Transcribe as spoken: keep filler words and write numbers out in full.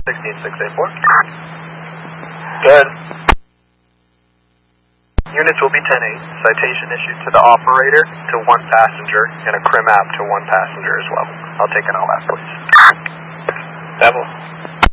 sixteen six eight four. Good. Units will be ten eight. Citation issued to the operator, to one passenger, and a crim app to one passenger as well. I'll take an L F, please. Devil.